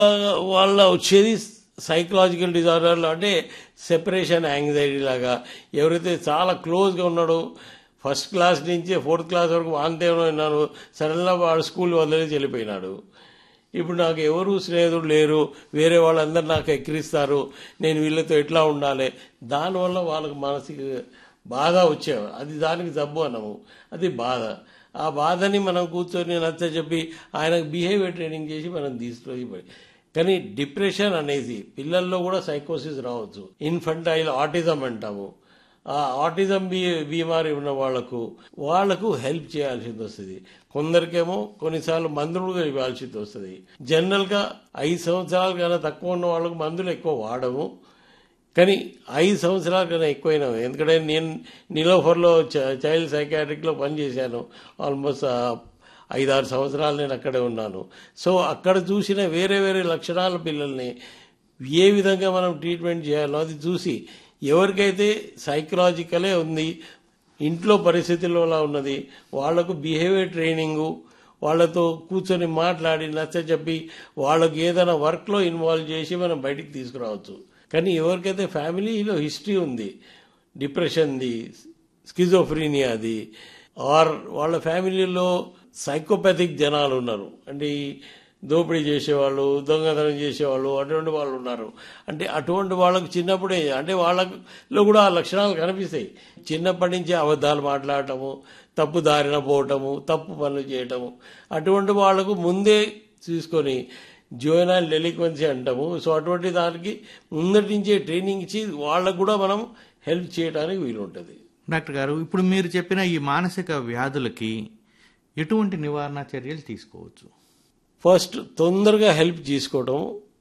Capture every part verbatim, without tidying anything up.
వాళ్ళ వచ్చేది సైకలాజికల్ డిజార్డర్లు, అంటే సెపరేషన్ యాంగ్జైటీ లాగా. ఎవరైతే చాలా క్లోజ్గా ఉన్నాడో, ఫస్ట్ క్లాస్ నుంచి ఫోర్త్ క్లాస్ వరకు వాంతేనో విన్నాను, సడన్గా వాడు స్కూల్ వదిలేసి వెళ్ళిపోయినాడు. ఇప్పుడు నాకు ఎవరు స్నేహితులు లేరు, వేరే వాళ్ళందరూ నాకు ఎక్కిరిస్తారు, నేను వీళ్ళతో ఎట్లా ఉండాలి, దానివల్ల వాళ్ళకు మానసిక బాధ వచ్చేవారు. అది దానికి జబ్బు అన్నాము, అది బాధ. ఆ బాధని మనం కూర్చొని నచ్చ చెప్పి ఆయనకు బిహేవియర్ ట్రైనింగ్ చేసి మనం తీసుకొని. కానీ డిప్రెషన్ అనేది పిల్లల్లో కూడా సైకోసిస్ రావచ్చు. ఇన్ఫంటైల్ ఆటిజం అంటాము. ఆ ఆటిజం బీ బీమారి ఉన్న వాళ్లకు వాళ్లకు హెల్ప్ చేయాల్సి వస్తుంది. కొందరికేమో కొన్నిసార్లు మందులు ఇవ్వాల్సి వస్తుంది. జనరల్ గా ఐదు సంవత్సరాల కన్నా తక్కువ ఉన్న వాళ్ళకు మందులు ఎక్కువ వాడము, కానీ ఐదు సంవత్సరాల కన్నా ఎక్కువైనా. ఎందుకంటే నేను నిలోఫర్లో చైల్డ్ సైకాట్రిక్ లో పనిచేశాను. ఆల్మోస్ట్ ఐదారు సంవత్సరాలు నేను అక్కడే ఉన్నాను. సో అక్కడ చూసిన వేరే వేరే లక్షణాల పిల్లల్ని ఏ విధంగా మనం ట్రీట్మెంట్ చేయాలో అది చూసి, ఎవరికైతే సైకలాజికలే ఉంది, ఇంట్లో పరిస్థితుల్లో ఉన్నది, వాళ్లకు బిహేవియర్ ట్రైనింగు, వాళ్లతో కూర్చొని మాట్లాడి నచ్చ చెప్పి వాళ్ళకు ఏదైనా వర్క్లో ఇన్వాల్వ్ చేసి మనం బయటికి తీసుకురావచ్చు. కానీ ఎవరికైతే ఫ్యామిలీలో హిస్టరీ ఉంది, డిప్రెషన్ది, స్కిజోఫ్రీనియాది, ఆర్ వాళ్ళ ఫ్యామిలీలో సైకోపాథిక్ జనాలు ఉన్నారు, అంటే దోపిడీ చేసేవాళ్ళు, దొంగతనం చేసేవాళ్ళు, అటువంటి వాళ్ళు ఉన్నారు. అంటే అటువంటి వాళ్ళకు చిన్నప్పుడే, అంటే వాళ్ళలో కూడా ఆ లక్షణాలు కనిపిస్తాయి. చిన్నప్పటి నుంచి అబద్ధాలు మాట్లాడటము, తప్పు దారిన పోవటము, తప్పు పనులు చేయటము, అటువంటి వాళ్లకు ముందే తీసుకొని జువెనైల్ డెలిక్వెన్సీ అంటాము. సో అటువంటి దానికి ముందటి నుంచే ట్రైనింగ్ ఇచ్చి వాళ్ళకు కూడా మనం హెల్ప్ చేయడానికి వీలుంటుంది. డాక్టర్ గారు, ఇప్పుడు మీరు చెప్పిన ఈ మానసిక వ్యాధులకి ఎటువంటి నివారణ చర్యలు తీసుకోవచ్చు? ఫస్ట్ తొందరగా హెల్ప్ తీసుకోవటం.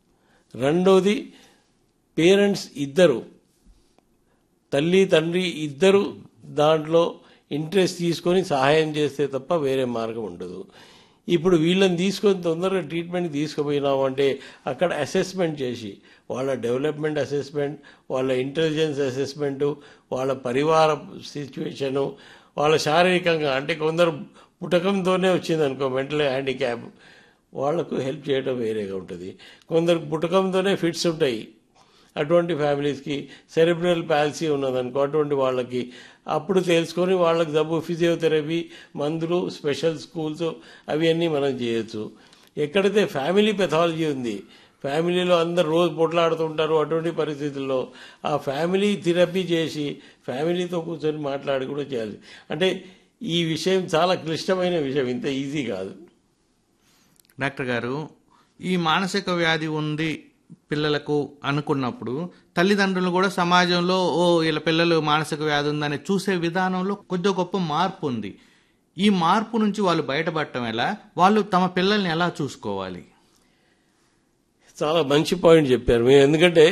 రెండోది పేరెంట్స్ ఇద్దరు, తల్లి తండ్రి ఇద్దరు దాంట్లో ఇంట్రెస్ట్ తీసుకొని సహాయం చేస్తే తప్ప వేరే మార్గం ఉండదు. ఇప్పుడు వీళ్ళని తీసుకొని తొందరగా ట్రీట్మెంట్ తీసుకుపోయినాము అంటే అక్కడ అసెస్మెంట్ చేసి, వాళ్ళ డెవలప్మెంట్ అసెస్మెంట్, వాళ్ళ ఇంటెలిజెన్స్ అసెస్మెంటు, వాళ్ళ పరివార సిచ్యువేషను, వాళ్ళ శారీరకంగా, అంటే కొందరు పుటకంతోనే వచ్చింది అనుకో మెంటల్ హ్యాండిక్యాప్, వాళ్లకు హెల్ప్ చేయడం వేరేగా ఉంటుంది. కొందరు పుటకంతోనే ఫిట్స్ ఉంటాయి, అటువంటి ఫ్యామిలీస్కి సెరెబ్రల్ పాలసీ ఉన్నదనుకో, అటువంటి వాళ్ళకి అప్పుడు తెలుసుకొని వాళ్ళకి జబ్బు ఫిజియోథెరపీ, మందులు, స్పెషల్ స్కూల్స్ అవన్నీ మనం చేయొచ్చు. ఎక్కడైతే ఫ్యామిలీ పెథాలజీ ఉంది, ఫ్యామిలీలో అందరు రోజు పొట్లాడుతుంటారు, అటువంటి పరిస్థితుల్లో ఆ ఫ్యామిలీ థెరపీ చేసి ఫ్యామిలీతో కూర్చొని మాట్లాడి కూడా చేయాలి. అంటే ఈ విషయం చాలా క్లిష్టమైన విషయం, ఇంత ఈజీ కాదు. డాక్టర్ గారు, ఈ మానసిక వ్యాధి ఉంది పిల్లలకు అనుకున్నప్పుడు తల్లిదండ్రులు కూడా సమాజంలో ఓ వీళ్ళ పిల్లలు మానసిక వ్యాధి ఉందని చూసే విధానంలో కొద్ది గొప్ప మార్పు ఉంది. ఈ మార్పు నుంచి వాళ్ళు బయటపడటం ఎలా, వాళ్ళు తమ పిల్లల్ని ఎలా చూసుకోవాలి? చాలా మంచి పాయింట్ చెప్పారు మీరు. ఎందుకంటే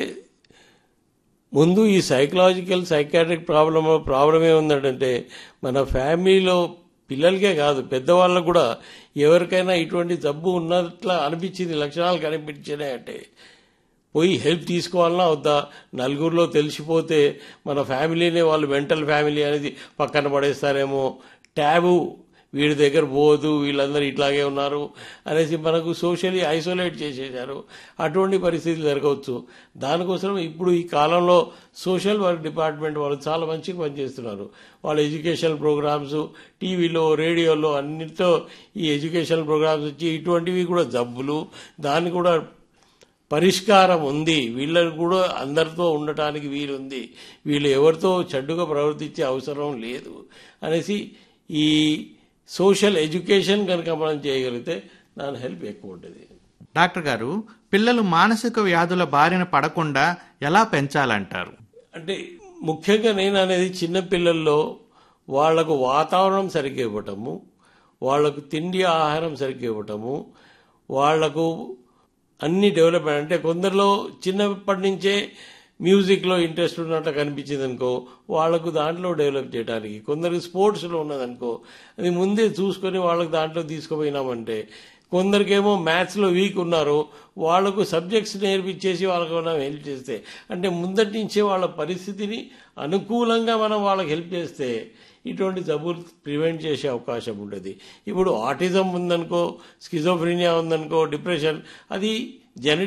ముందు ఈ సైకలాజికల్ సైకాట్రిక్ ప్రాబ్లమ్ ప్రాబ్లం ఏముందంటే మన ఫ్యామిలీలో పిల్లలకే కాదు పెద్దవాళ్ళకు కూడా ఎవరికైనా ఇటువంటి జబ్బు ఉన్నట్లా అనిపించింది, లక్షణాలు కనిపించినాయంటే పోయి హెల్ప్ తీసుకోవాలన్నా వద్దా? నలుగురిలో తెలిసిపోతే మన ఫ్యామిలీనే వాళ్ళు మెంటల్ ఫ్యామిలీ అనేది పక్కన పడేస్తారేమో, ట్యాబు వీడి దగ్గర పోదు, వీళ్ళందరూ ఇట్లాగే ఉన్నారు అనేసి మనకు సోషల్లీ ఐసోలేట్ చేసేశారు. అటువంటి పరిస్థితులు జరగవచ్చు. దానికోసం ఇప్పుడు ఈ కాలంలో సోషల్ వర్క్ డిపార్ట్మెంట్ వాళ్ళు చాలా మంచిగా పనిచేస్తున్నారు. వాళ్ళ ఎడ్యుకేషనల్ ప్రోగ్రామ్స్ టీవీలో, రేడియోలో అన్నిటితో ఈ ఎడ్యుకేషనల్ ప్రోగ్రామ్స్ వచ్చి ఇటువంటివి కూడా జబ్బులు, దాన్ని కూడా పరిష్కారం ఉంది, వీళ్ళకు కూడా అందరితో ఉండటానికి వీలుంది, వీళ్ళు ఎవరితో చెడ్డుగా ప్రవర్తించే అవసరం లేదు అనేసి ఈ సోషల్ ఎడ్యుకేషన్ కనుక మనం చేయగలిగితే దాని హెల్ప్ ఎక్కువ ఉంటుంది. డాక్టర్ గారు, పిల్లలు మానసిక వ్యాధుల బారిన పడకుండా ఎలా పెంచాలంటారు? అంటే ముఖ్యంగా నేను అనేది చిన్నపిల్లల్లో వాళ్లకు వాతావరణం సరిగ్గా ఇవ్వటము, వాళ్లకు తిండి ఆహారం సరిగ్గా ఇవ్వటము, వాళ్లకు అన్ని డెవలప్మెంట్, అంటే కొందరిలో చిన్నప్పటి నుంచే మ్యూజిక్లో ఇంట్రెస్ట్ ఉన్నట్టు కనిపించింది అనుకో, వాళ్లకు దాంట్లో డెవలప్ చేయడానికి, కొందరికి స్పోర్ట్స్లో ఉన్నదనుకో అది ముందే చూసుకొని వాళ్ళకు దాంట్లో తీసుకుపోయినామంటే, కొందరికేమో మ్యాథ్స్లో వీక్ ఉన్నారు, వాళ్లకు సబ్జెక్ట్స్ నేర్పించేసి వాళ్ళకు మనం హెల్ప్ చేస్తే, అంటే ముందటి నుంచే వాళ్ళ పరిస్థితిని అనుకూలంగా మనం వాళ్ళకి హెల్ప్ చేస్తే ఇటువంటి జబ్బులు ప్రివెంట్ చేసే అవకాశం ఉంటుంది. ఇప్పుడు ఆటిజం ఉందనుకో, స్కిజోఫ్రీనియా ఉందనుకో, డిప్రెషన్, అది జెనెటిక్